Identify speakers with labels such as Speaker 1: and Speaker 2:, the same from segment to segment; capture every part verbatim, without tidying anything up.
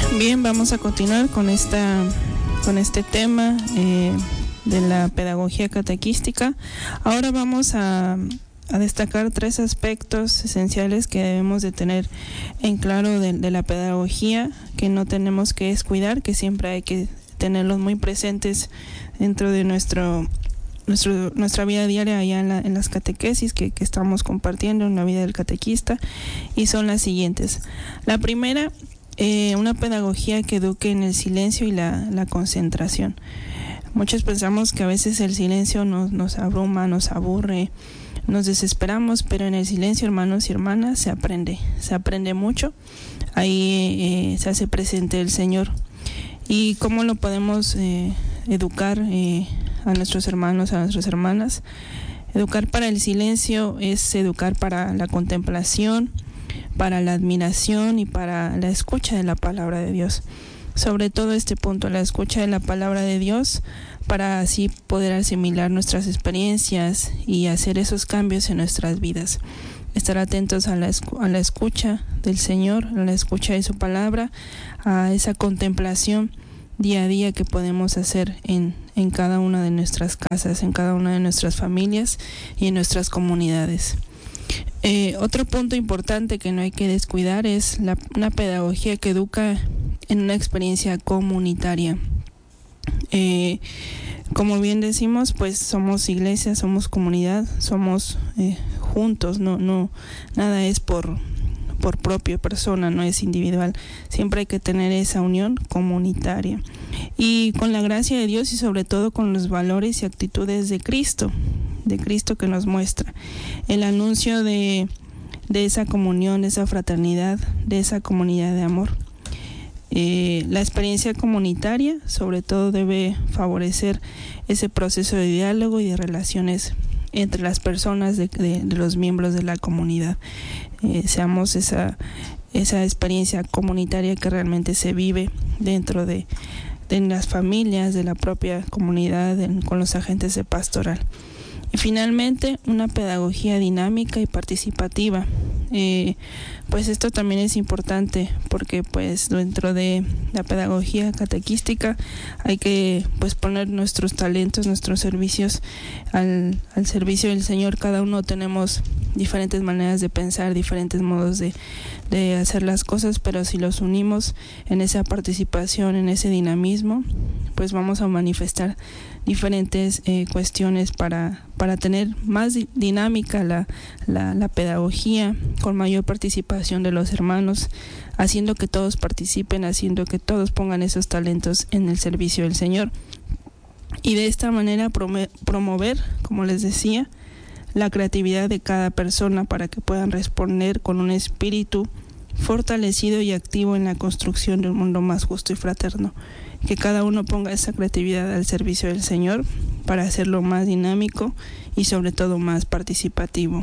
Speaker 1: Bien, vamos a continuar con esta con este tema eh, de la pedagogía catequística. Ahora vamos a, a destacar tres aspectos esenciales que debemos de tener en claro de, de la pedagogía, que no tenemos que descuidar, que siempre hay que tenerlos muy presentes dentro de nuestro, nuestro nuestra vida diaria allá en, la, en las catequesis que, que estamos compartiendo en la vida del catequista, y son las siguientes. La primera, Eh, una pedagogía que eduque en el silencio y la, la concentración. Muchos pensamos que a veces el silencio nos, nos abruma, nos aburre, nos desesperamos, pero en el silencio, hermanos y hermanas, se aprende, se aprende mucho. Ahí eh, se hace presente el Señor. ¿Y cómo lo podemos eh, educar eh, a nuestros hermanos, a nuestras hermanas? Educar para el silencio es educar para la contemplación, para la admiración y para la escucha de la palabra de Dios. Sobre todo este punto, la escucha de la palabra de Dios, para así poder asimilar nuestras experiencias y hacer esos cambios en nuestras vidas. Estar atentos a la, a la escucha del Señor, a la escucha de su palabra, a esa contemplación día a día que podemos hacer en, en cada una de nuestras casas, en cada una de nuestras familias y en nuestras comunidades. Eh, otro punto importante que no hay que descuidar es la, una pedagogía que educa en una experiencia comunitaria. Eh, como bien decimos, pues somos iglesia, somos comunidad, somos eh, juntos, no, no, nada es por, por propia persona, no es individual. Siempre hay que tener esa unión comunitaria y con la gracia de Dios y sobre todo con los valores y actitudes de Cristo. de Cristo que nos muestra el anuncio de, de esa comunión, de esa fraternidad, de esa comunidad de amor. Eh, la experiencia comunitaria sobre todo debe favorecer ese proceso de diálogo y de relaciones entre las personas de, de, de los miembros de la comunidad. Eh, seamos esa, esa experiencia comunitaria que realmente se vive dentro de, de las familias, de la propia comunidad, de, con los agentes de pastoral. Y finalmente, una pedagogía dinámica y participativa. Eh, pues esto también es importante porque pues dentro de la pedagogía catequística hay que pues poner nuestros talentos, nuestros servicios al, al servicio del Señor. Cada uno tenemos diferentes maneras de pensar, diferentes modos de, de hacer las cosas, pero si los unimos en esa participación, en ese dinamismo, pues vamos a manifestar diferentes eh, cuestiones para, para tener más di- dinámica la, la, la pedagogía, con mayor participación de los hermanos, haciendo que todos participen, haciendo que todos pongan esos talentos en el servicio del Señor. Y de esta manera prom- promover, como les decía, la creatividad de cada persona para que puedan responder con un espíritu fortalecido y activo en la construcción de un mundo más justo y fraterno. Que cada uno ponga esa creatividad al servicio del Señor para hacerlo más dinámico y sobre todo más participativo.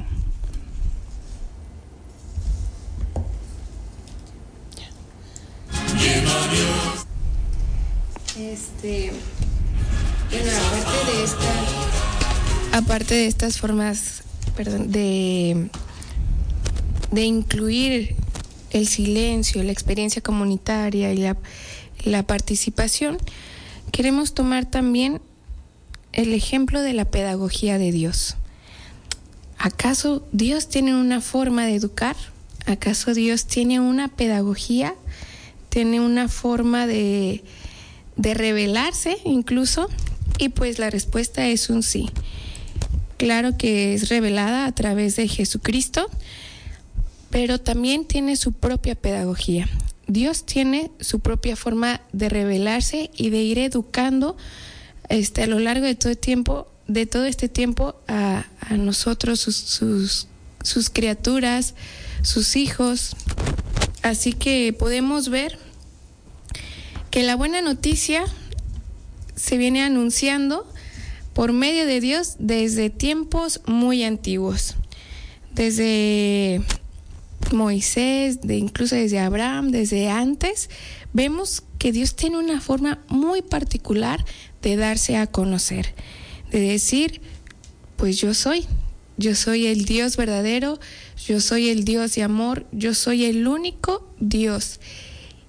Speaker 2: Este, bueno, aparte de esta, aparte de estas formas, perdón, de, de incluir el silencio, la experiencia comunitaria y la la participación, queremos tomar también el ejemplo de la pedagogía de Dios. ¿Acaso Dios tiene una forma de educar? ¿Acaso Dios tiene una pedagogía? ¿Tiene una forma de, de revelarse incluso? Y pues la respuesta es un sí. Claro que es revelada a través de Jesucristo, pero también tiene su propia pedagogía. Dios tiene su propia forma de revelarse y de ir educando este, a lo largo de todo el tiempo, de todo este tiempo a, a nosotros, sus, sus, sus criaturas, sus hijos. Así que podemos ver que la buena noticia se viene anunciando por medio de Dios desde tiempos muy antiguos, desde Moisés, de incluso desde Abraham, desde antes, vemos que Dios tiene una forma muy particular de darse a conocer, de decir, pues yo soy, yo soy el Dios verdadero, yo soy el Dios de amor, yo soy el único Dios.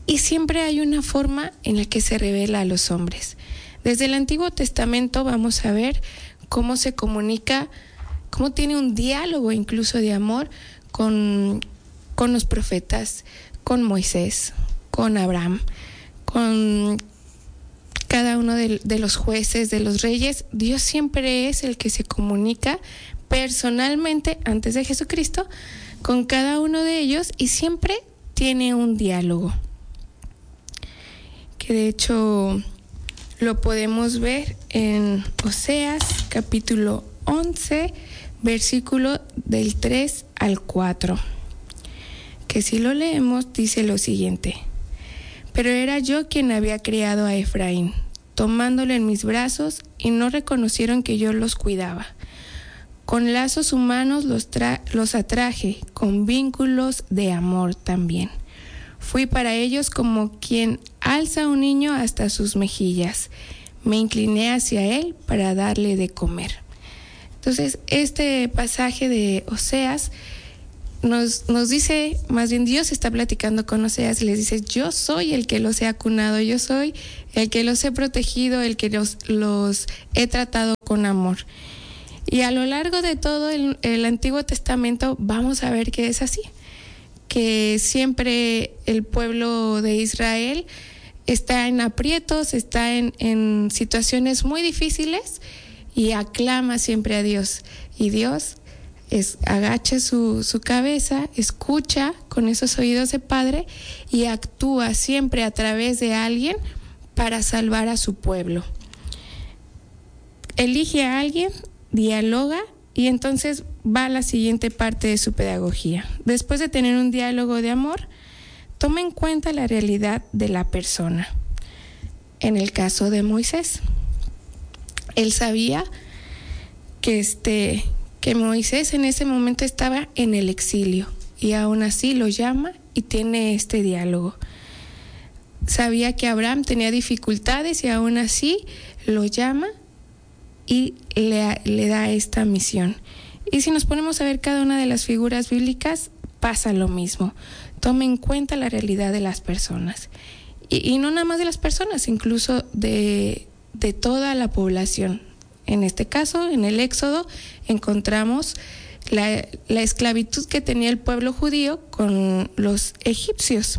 Speaker 2: y siempre hay una forma en la que se revela a los hombres. Desde el Antiguo Testamento vamos a ver cómo se comunica, cómo tiene un diálogo incluso de amor con, con los profetas, con Moisés, con Abraham, con cada uno de, de los jueces, de los reyes. Dios siempre es el que se comunica personalmente antes de Jesucristo con cada uno de ellos y siempre tiene un diálogo. Que de hecho lo podemos ver en Oseas capítulo once, versículo del tres al cuatro, que si lo leemos dice lo siguiente: pero era yo quien había criado a Efraín, tomándolo en mis brazos, y no reconocieron que yo los cuidaba. Con lazos humanos los, tra- los atraje, con vínculos de amor también. Fui para ellos como quien alza a un niño hasta sus mejillas. Me incliné hacia él para darle de comer. Entonces, este pasaje de Oseas nos, nos dice, más bien Dios está platicando con Oseas y les dice: yo soy el que los he acunado, yo soy el que los he protegido, el que los, los he tratado con amor. Y a lo largo de todo el, el Antiguo Testamento vamos a ver que es así, que siempre el pueblo de Israel está en aprietos, está en, en situaciones muy difíciles y aclama siempre a Dios. Y Dios es, agacha su, su cabeza, escucha con esos oídos de padre y actúa siempre a través de alguien para salvar a su pueblo. Elige a alguien, dialoga y entonces va a la siguiente parte de su pedagogía. Después de tener un diálogo de amor, toma en cuenta la realidad de la persona. En el caso de Moisés, él sabía que, este, que Moisés en ese momento estaba en el exilio y aún así lo llama y tiene este diálogo. Sabía que Abraham tenía dificultades y aún así lo llama y le, le da esta misión. Y si nos ponemos a ver cada una de las figuras bíblicas, pasa lo mismo. Toma en cuenta la realidad de las personas. Y, y no nada más de las personas, incluso de, de toda la población. En este caso, en el Éxodo, encontramos la, la esclavitud que tenía el pueblo judío con los egipcios.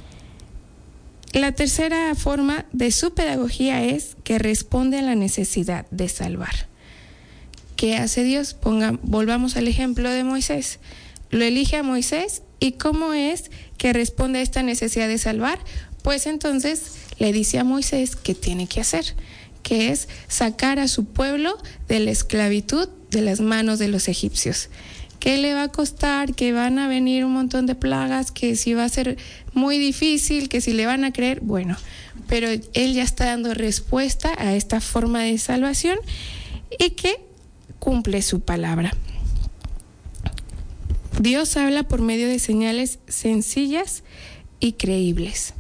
Speaker 2: La tercera forma de su pedagogía es que responde a la necesidad de salvar. ¿Qué hace Dios? Ponga, volvamos al ejemplo de Moisés. Lo elige a Moisés, ¿y cómo es que responde a esta necesidad de salvar? Pues entonces le dice a Moisés qué tiene que hacer, que es sacar a su pueblo de la esclavitud de las manos de los egipcios. ¿Qué le va a costar? Que van a venir un montón de plagas, que si va a ser muy difícil, que si le van a creer, bueno, pero él ya está dando respuesta a esta forma de salvación y que cumple su palabra. Dios habla por medio de señales sencillas y creíbles.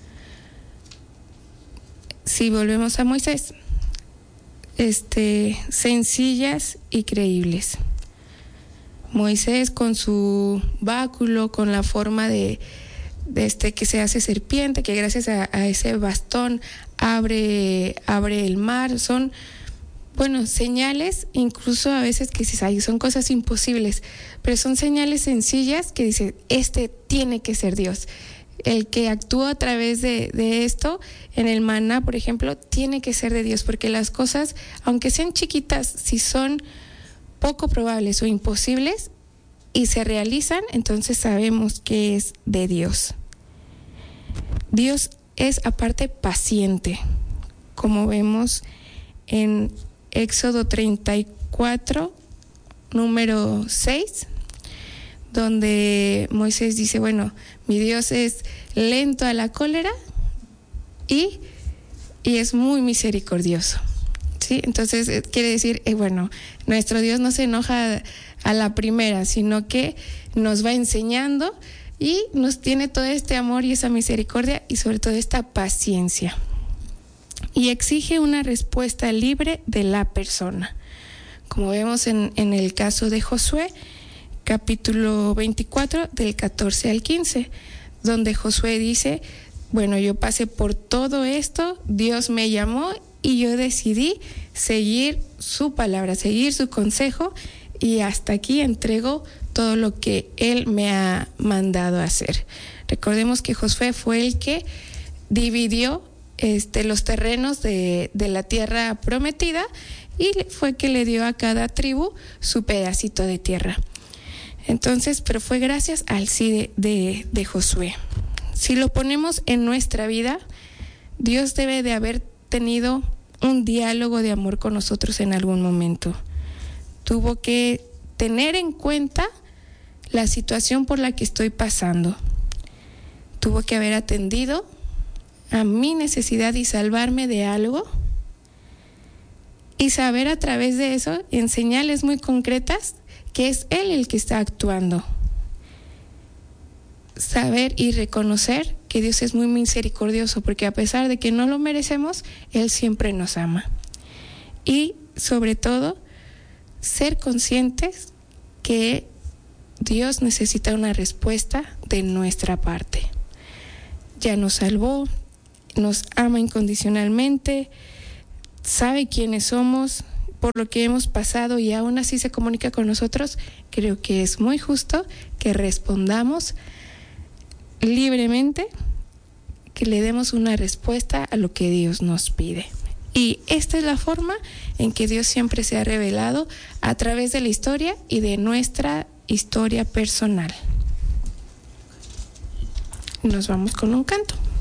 Speaker 2: Si volvemos a Moisés, este, sencillas y creíbles. Moisés con su báculo, con la forma de, de este que se hace serpiente, que gracias a, a ese bastón abre, abre el mar, son, bueno, señales, incluso a veces que son cosas imposibles, pero son señales sencillas que dice, este tiene que ser Dios. El que actúa a través de, de esto, en el maná, por ejemplo, tiene que ser de Dios, porque las cosas, aunque sean chiquitas, si son poco probables o imposibles y se realizan, entonces sabemos que es de Dios. Dios es aparte paciente, como vemos en Éxodo treinta y cuatro, número seis, donde Moisés dice, bueno, mi Dios es lento a la cólera y, y es muy misericordioso. ¿Sí? Entonces eh, quiere decir, eh, bueno, nuestro Dios no se enoja a la primera, sino que nos va enseñando y nos tiene todo este amor y esa misericordia y sobre todo esta paciencia. Y exige una respuesta libre de la persona. Como vemos en, en el caso de Josué, capítulo veinticuatro, del catorce al quince, donde Josué dice, bueno, yo pasé por todo esto, Dios me llamó y yo decidí seguir su palabra, seguir su consejo, y hasta aquí entrego todo lo que Él me ha mandado a hacer. Recordemos que Josué fue el que dividió este, los terrenos de, de la tierra prometida, y fue que le dio a cada tribu su pedacito de tierra. Entonces, pero fue gracias al sí de, de, de Josué. Si lo ponemos en nuestra vida, Dios debe de haber tenido un diálogo de amor con nosotros en algún momento. Tuvo que tener en cuenta la situación por la que estoy pasando. Tuvo que haber atendido a mi necesidad y salvarme de algo, y saber a través de eso, en señales muy concretas, que es Él el que está actuando. Saber y reconocer que Dios es muy misericordioso, porque a pesar de que no lo merecemos, Él siempre nos ama. Y sobre todo, ser conscientes que Dios necesita una respuesta de nuestra parte. Ya nos salvó, nos ama incondicionalmente, sabe quiénes somos, por lo que hemos pasado, y aún así se comunica con nosotros. Creo que es muy justo que respondamos libremente, que le demos una respuesta a lo que Dios nos pide. Y esta es la forma en que Dios siempre se ha revelado a través de la historia y de nuestra historia personal. Nos vamos con un canto.